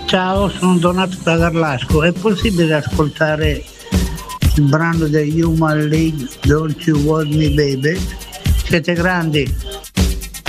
Ciao, sono Donato da Garlasco. È possibile ascoltare il brano dei Human League Don't You Want Me Baby? Siete grandi.